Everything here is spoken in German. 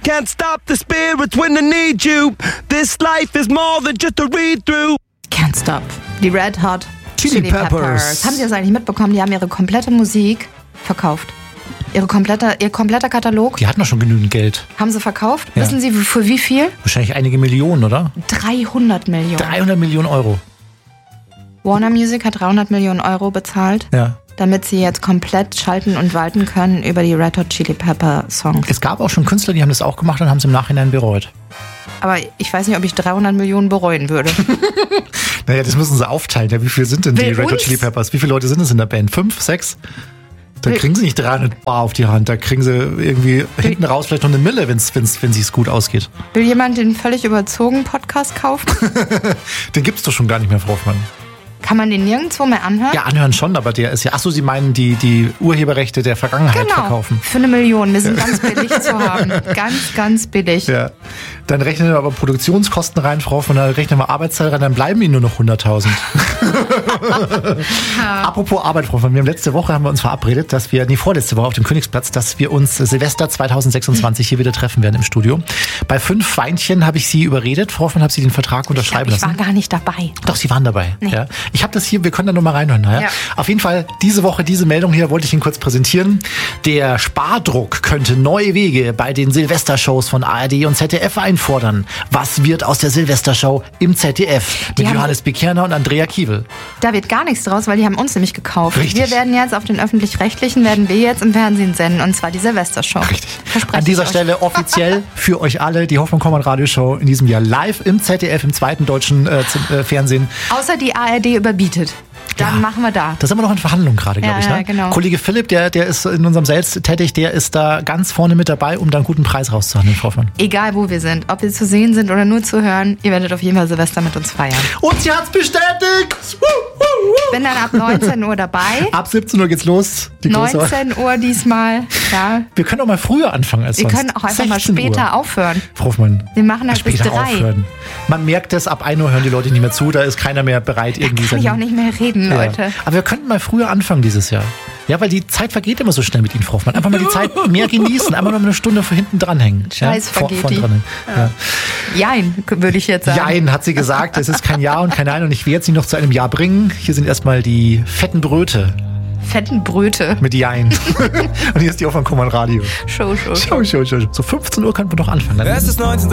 Can't stop the spirits when they need you. This life is more than just a read-through. Can't Stop. Die Red Hot Chili Peppers. Haben Sie das eigentlich mitbekommen? Die haben ihre komplette Musik verkauft. Ihr kompletter Katalog. Die hatten doch schon genügend Geld. Haben sie verkauft? Ja. Wissen Sie für wie viel? Wahrscheinlich einige Millionen, oder? 300 Millionen. 300 Millionen Euro. Warner Music hat 300 Millionen Euro bezahlt, Ja. damit sie jetzt komplett schalten und walten können über die Red Hot Chili Pepper Songs. Es gab auch schon Künstler, die haben das auch gemacht und haben es im Nachhinein bereut. Aber ich weiß nicht, ob ich 300 Millionen bereuen würde. Naja, das müssen sie aufteilen. Ja, wie viel sind denn die Red Hot Chili Peppers? Wie viele Leute sind es in der Band? 5, 6? Da kriegen sie nicht 300 Bar auf die Hand. Da kriegen sie irgendwie hinten raus vielleicht noch eine Mille, wenn es gut ausgeht. Will jemand den völlig überzogen Podcast kaufen? Den gibt's doch schon gar nicht mehr, Frau Hoffmann. Kann man den nirgendwo mehr anhören? Ja, anhören schon, aber der ist ja... Achso, Sie meinen die Urheberrechte der Vergangenheit verkaufen. Für 1 Million. Wir sind ganz billig zu haben. Ganz, ganz billig. Ja. Dann rechnen wir aber Produktionskosten rein, Frau Hoffmann, dann rechnen wir Arbeitszeit rein, dann bleiben Ihnen nur noch 100.000. Apropos Arbeit, Frau Hoffmann, letzte Woche haben wir uns verabredet, vorletzte Woche auf dem Königsplatz, dass wir uns Silvester 2026 hier wieder treffen werden im Studio. Bei 5 Weinchen habe ich Sie überredet. Frau Hoffmann, habe Sie den Vertrag unterschreiben lassen? Ich war gar nicht dabei. Doch, Sie waren dabei. Nee. Ja. Ich habe das hier, wir können da nur mal reinhören. Ja? Ja. Auf jeden Fall diese Woche, diese Meldung hier wollte ich Ihnen kurz präsentieren. Der Spardruck könnte neue Wege bei den Silvestershows von ARD und ZDF einfordern. Was wird aus der Silvestershow im ZDF? Mit Johannes Bekerner und Andrea Kiewel. Da wird gar nichts draus, weil die haben uns nämlich gekauft. Richtig. Wir werden jetzt auf den Öffentlich-Rechtlichen, werden wir jetzt im Fernsehen senden, und zwar die Silvestershow. Richtig. Verspreche An dieser ich euch. Stelle offiziell für euch alle die Hoffmann-Kommand-Radioshow in diesem Jahr live im ZDF, im zweiten deutschen Fernsehen. Außer die ARD überbietet. Dann machen wir da. Da sind wir noch in Verhandlungen gerade, glaube ich. Ne? Ja, genau. Kollege Philipp, der ist in unserem Sales tätig, der ist da ganz vorne mit dabei, um da einen guten Preis rauszuhandeln, Frau Hoffmann. Egal, wo wir sind, ob wir zu sehen sind oder nur zu hören, ihr werdet auf jeden Fall Silvester mit uns feiern. Und sie hat's bestätigt! Ich bin dann ab 19 Uhr dabei. Ab 17 Uhr geht's los. Die große- 19 Uhr diesmal. Ja. Wir können auch mal früher anfangen als Wir sonst. können auch einfach mal 16 später Uhr. aufhören. Frau Hoffmann, Wir machen halt bis später 3. aufhören. Man merkt es, ab 1 Uhr hören die Leute nicht mehr zu, da ist keiner mehr bereit, irgendwie... Kann ich auch nicht mehr reden, Leute. Ja. Aber wir könnten mal früher anfangen dieses Jahr. Ja, weil die Zeit vergeht immer so schnell mit Ihnen, Frau Hoffmann. Einfach mal die Zeit mehr genießen, einfach nur eine Stunde vor hinten dranhängen. Scheiß vergeht vorn die. dran. Ja. Jein, würde ich jetzt sagen. Jein, hat sie gesagt. Es ist kein Ja und kein Nein und ich werde sie noch zu einem Ja bringen. Hier sind erstmal die fetten Bröte Fetten Bröte. mit Jein. Und hier ist die Hoffmann-Kommand Radio. Show. So 15 Uhr könnten wir doch anfangen. Es ist 19